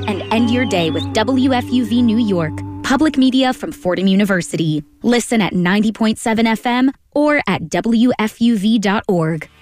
and end your day with WFUV New York, public media from Fordham University. Listen at 90.7 FM or at WFUV.org.